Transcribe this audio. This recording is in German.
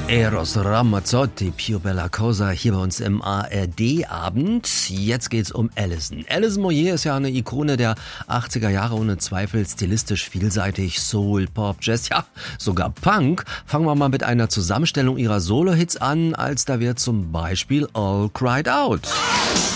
Eros Ramazzotti, Più bella cosa, hier bei uns im ARD-Abend. Jetzt geht's um Alison. Alison Moyet ist ja eine Ikone der 80er Jahre, ohne Zweifel stilistisch vielseitig, Soul, Pop, Jazz, ja, sogar Punk. Fangen wir mal mit einer Zusammenstellung ihrer Solo-Hits an, als da wird zum Beispiel All Cried Out.